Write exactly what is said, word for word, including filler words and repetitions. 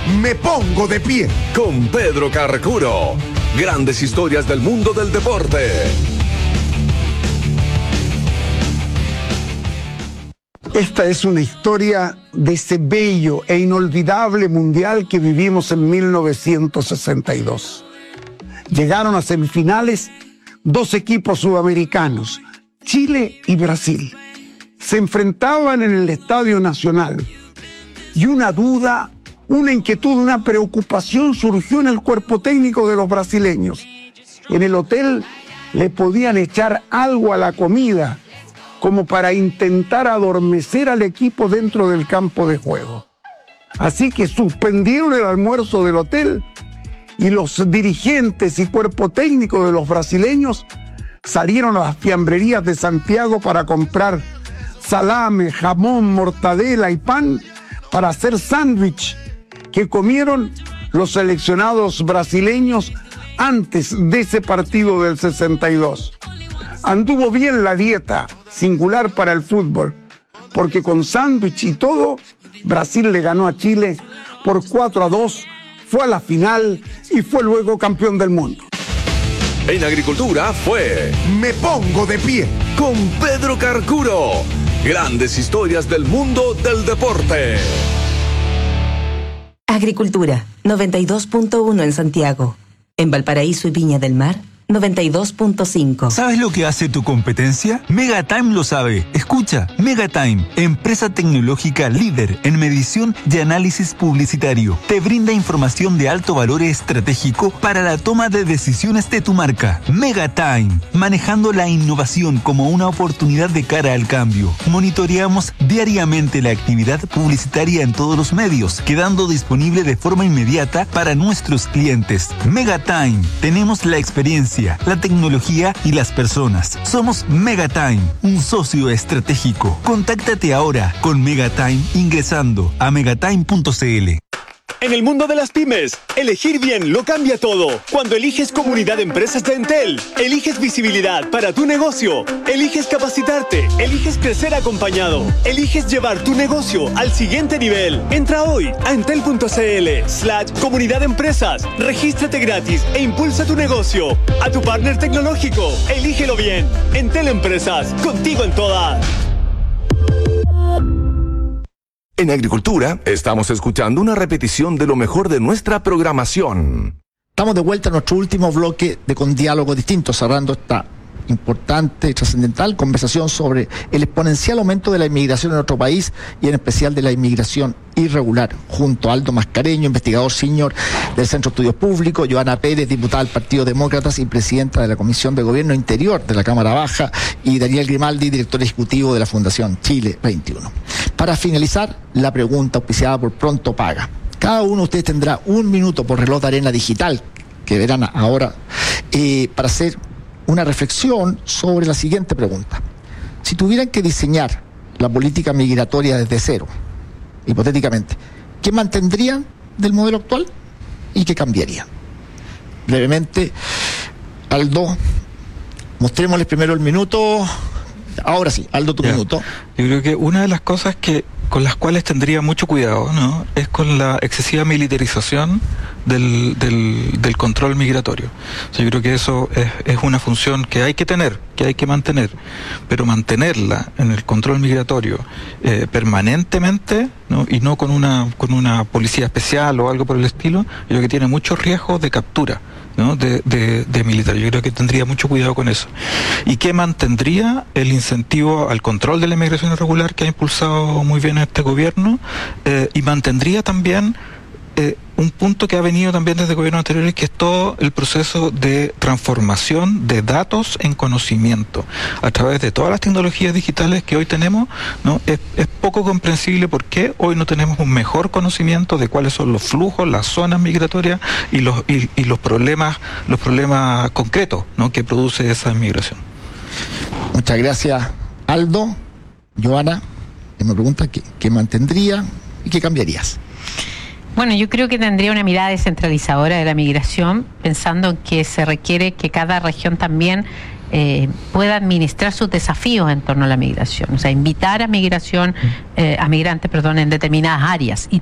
Me pongo de pie. Con Pedro Carcuro. Grandes historias del mundo del deporte. Esta es una historia de ese bello e inolvidable mundial que vivimos en mil novecientos sesenta y dos. Llegaron a semifinales dos equipos sudamericanos, Chile y Brasil. Se enfrentaban en el Estadio Nacional y una duda, una inquietud, una preocupación surgió en el cuerpo técnico de los brasileños. En el hotel le podían echar algo a la comida como para intentar adormecer al equipo dentro del campo de juego. Así que suspendieron el almuerzo del hotel y los dirigentes y cuerpo técnico de los brasileños salieron a las fiambrerías de Santiago para comprar salame, jamón, mortadela y pan para hacer sándwich que comieron los seleccionados brasileños antes de ese partido del sesenta y dos. Anduvo bien la dieta, singular para el fútbol, porque con sándwich y todo, Brasil le ganó a Chile por cuatro a dos, fue a la final y fue luego campeón del mundo. En Agricultura fue Me pongo de pie. Con Pedro Carcuro. Grandes historias del mundo del deporte. Agricultura, noventa y dos punto uno en Santiago. En Valparaíso y Viña del Mar, noventa y dos punto cinco. ¿Sabes lo que hace tu competencia? Megatime lo sabe. Escucha, Megatime, empresa tecnológica líder en medición y análisis publicitario. Te brinda información de alto valor estratégico para la toma de decisiones de tu marca. Megatime, manejando la innovación como una oportunidad de cara al cambio. Monitoreamos diariamente la actividad publicitaria en todos los medios, quedando disponible de forma inmediata para nuestros clientes. Megatime, tenemos la experiencia, la tecnología y las personas. Somos Megatime, un socio estratégico. Contáctate ahora con Megatime ingresando a megatime punto c l. En el mundo de las pymes, elegir bien lo cambia todo. Cuando eliges Comunidad de Empresas de Entel, eliges visibilidad para tu negocio, eliges capacitarte, eliges crecer acompañado, eliges llevar tu negocio al siguiente nivel. Entra hoy a entel punto c l slash comunidad de empresas, regístrate gratis e impulsa tu negocio. A tu partner tecnológico, elígelo bien. Entel Empresas, contigo en todas. En Agricultura, estamos escuchando una repetición de lo mejor de nuestra programación. Estamos de vuelta a nuestro último bloque de Con Diálogo Distinto, cerrando esta importante y trascendental conversación sobre el exponencial aumento de la inmigración en nuestro país y en especial de la inmigración irregular, junto a Aldo Mascareño, investigador senior del Centro de Estudios Públicos, Joana Pérez, diputada del Partido Demócratas y presidenta de la Comisión de Gobierno Interior de la Cámara Baja, y Daniel Grimaldi, director ejecutivo de la Fundación Chile veintiuno. Para finalizar, la pregunta auspiciada por Pronto Paga. Cada uno de ustedes tendrá un minuto por reloj de arena digital, que verán ahora, eh, para hacer una reflexión sobre la siguiente pregunta. Si tuvieran que diseñar la política migratoria desde cero, hipotéticamente, ¿qué mantendrían del modelo actual y qué cambiarían? Brevemente, Aldo, mostrémosles primero el minuto. Ahora sí, Aldo, tu ya. minuto. Yo creo que una de las cosas que con las cuales tendría mucho cuidado, ¿no?, es con la excesiva militarización del, del, del control migratorio. O sea, yo creo que eso es, es una función que hay que tener, que hay que mantener, pero mantenerla en el control migratorio eh, permanentemente, ¿no?, y no con una con una policía especial o algo por el estilo, yo creo que tiene muchos riesgos de captura, ¿no?, de, de, de militar. Yo creo que tendría mucho cuidado con eso. Y que mantendría el incentivo al control de la inmigración irregular que ha impulsado muy bien este gobierno, eh, y mantendría también eh, un punto que ha venido también desde gobiernos anteriores, que es todo el proceso de transformación de datos en conocimiento a través de todas las tecnologías digitales que hoy tenemos, ¿no? Es, es poco comprensible por qué hoy no tenemos un mejor conocimiento de cuáles son los flujos, las zonas migratorias y los y, y los problemas los problemas concretos, ¿no?, que produce esa inmigración. Muchas gracias, Aldo. Joana, me pregunta qué, qué mantendría y qué cambiarías. Bueno, yo creo que tendría una mirada descentralizadora de la migración, pensando en que se requiere que cada región también eh, pueda administrar sus desafíos en torno a la migración, o sea, invitar a migración, eh, a migrantes, perdón, en determinadas áreas y